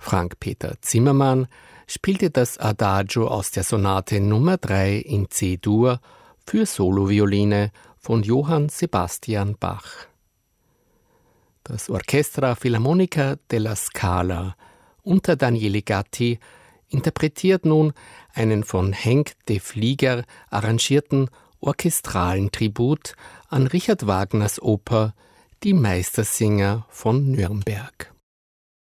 Frank-Peter Zimmermann spielte das Adagio aus der Sonate Nummer 3 in C-Dur für Solovioline von Johann Sebastian Bach. Das Orchestra Filarmonica della Scala unter Daniele Gatti interpretiert nun einen von Henk de Vlieger arrangierten orchestralen Tribut an Richard Wagners Oper Die Meistersinger von Nürnberg.